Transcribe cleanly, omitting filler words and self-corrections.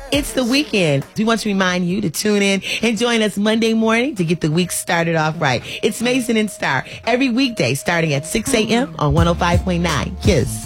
It's the weekend. We want to remind you to tune in and join us Monday morning to get the week started off right. It's Mason and Star every weekday starting at 6 a.m. on 105.9 KISS.